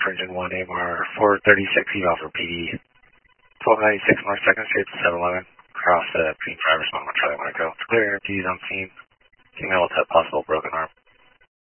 Engine 1 AMR 436 eval for PD. 1296 North 2nd Street to 711. Cross between drivers, 1 Charlie Monaco. It's clear, MT's on scene. Female with a possible broken arm.